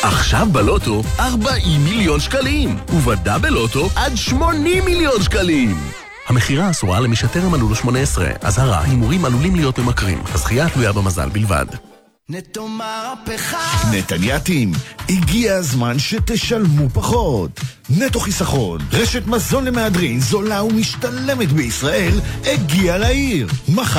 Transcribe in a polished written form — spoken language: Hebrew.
עכשיו בלוטו 40 מיליון שקלים, ובדאבל לוטו עד 80 מיליון שקלים. המחירה אסורה למי שטרם מלאו לו 18. אזהרה, הימורים עלולים להיות ממכרים. הזכייה תלויה במזל בלבד. נטו מהפכה. נתנייתים, הגיע הזמן שתשלמו פחות. נטו חיסכון, רשת מזון למהדרין זולה ומשתלמת בישראל, הגיע לעיר. מחר